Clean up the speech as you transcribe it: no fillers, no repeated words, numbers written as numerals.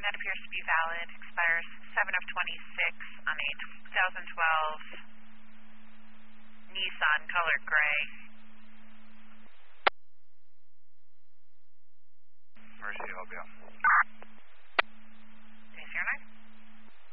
that appears to be valid. Expires 7 of 26 on a 2012 Nissan colored gray. Mercy, help you.